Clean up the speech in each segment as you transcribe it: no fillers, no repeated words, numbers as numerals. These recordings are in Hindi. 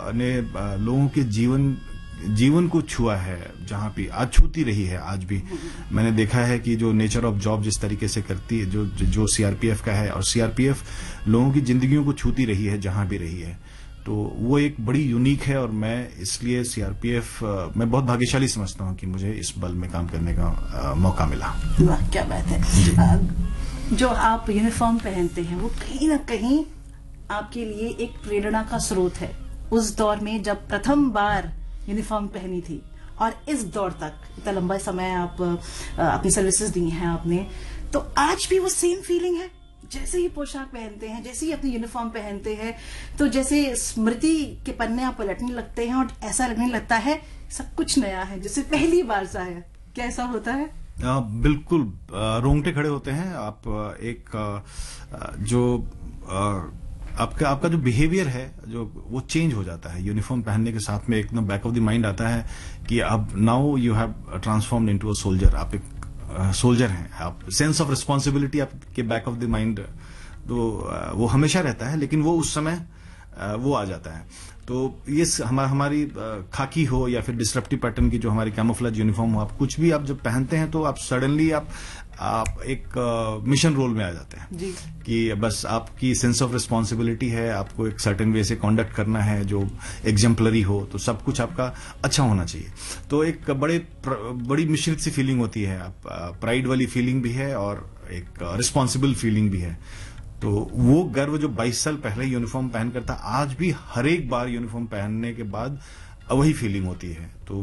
ने लोगों के जीवन को छुआ है, जहां पे आज छूती रही है। आज भी मैंने देखा है कि जो नेचर ऑफ जॉब जिस तरीके से करती है, जो सीआरपीएफ का है, और सीआरपीएफ लोगों की जिंदगियों को छूती रही है जहां भी रही है, तो वो एक बड़ी यूनिक है। और मैं इसलिए सीआरपीएफ मैं बहुत भाग्यशाली समझता हूं कि मुझे इस बल में काम करने का मौका मिला। वाह, क्या बात है। जो आप यूनिफॉर्म पहनते हैं वो कहीं ना कहीं आपके लिए एक प्रेरणा का स्रोत है। उस दौर में जब प्रथम बार यूनिफॉर्म पहनी थी और इस दौर तक इतना लंबा समय आप अपनी सर्विसेज दी हैं आपने, तो आज भी वो सेम फीलिंग है? जैसे ही पोशाक पहनते हैं, जैसे ही अपनी यूनिफॉर्म पहनते हैं, तो जैसे स्मृति के पन्ने आप पलटने लगते हैं और ऐसा लगने लगता है सब कुछ नया है, जैसे पहली बार सा है। क्या ऐसा होता है? बिल्कुल, रोंगटे खड़े होते हैं। आप एक जो आपका जो बिहेवियर है, जो वो चेंज हो जाता है यूनिफॉर्म पहनने के साथ में। एकदम बैक ऑफ द माइंड आता है कि अब now you have transformed into a soldier. आप एक सोल्जर हैं। आप सेंस ऑफ रिस्पॉन्सिबिलिटी आपके बैक ऑफ द माइंड तो वो हमेशा रहता है, लेकिन वो उस समय वो आ जाता है। तो ये हमारी खाकी हो या फिर डिसरप्टिव पैटर्न की जो हमारी कैमोफ्लेज यूनिफॉर्म हो, आप कुछ भी आप जब पहनते हैं तो आप सडनली आप एक मिशन रोल में आ जाते हैं जी। कि बस आपकी सेंस ऑफ रिस्पॉन्सिबिलिटी है, आपको एक सर्टेन वे से कॉन्डक्ट करना है जो एग्जाम्पलरी हो, तो सब कुछ आपका अच्छा होना चाहिए। तो एक बड़ी मिश्रित सी फीलिंग होती है। आप प्राइड वाली फीलिंग भी है और एक रिस्पॉन्सिबल फीलिंग भी है। तो वो गर्व जो 22 साल पहले यूनिफॉर्म पहनकर था, आज भी हर एक बार यूनिफॉर्म पहनने के बाद वही फीलिंग होती है। तो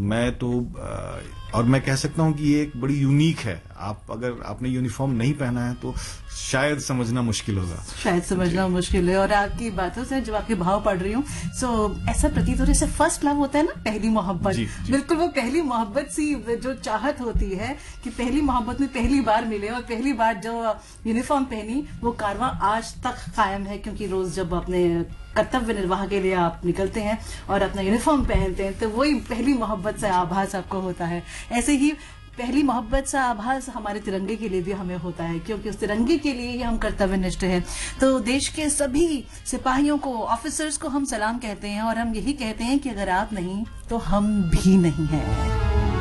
और मैं कह सकता हूं कि ये एक बड़ी यूनिक है। अगर आपने यूनिफॉर्म नहीं पहना है तो शायद समझना मुश्किल होगा। शायद समझना मुश्किल है। और आपकी बातों से जब आपके भाव पढ़ रही हूँ, सो ऐसा प्रतीत हो जैसे फर्स्ट लव होता है ना, पहली मोहब्बत। बिल्कुल वो पहली मोहब्बत सी जो चाहत होती है कि पहली मोहब्बत में पहली बार मिले, और पहली बार जो यूनिफॉर्म पहनी वो कारवां आज तक कायम है। क्योंकि रोज जब अपने कर्तव्य निर्वाह के लिए आप निकलते हैं और अपना यूनिफॉर्म पहनते हैं, तो वही पहली मोहब्बत से आभास आपको होता है। ऐसे ही पहली मोहब्बत सा आभास हमारे तिरंगे के लिए भी हमें होता है, क्योंकि उस तिरंगे के लिए ही हम कर्तव्यनिष्ठ हैं। तो देश के सभी सिपाहियों को, ऑफिसर्स को हम सलाम कहते हैं, और हम यही कहते हैं कि अगर आप नहीं तो हम भी नहीं हैं।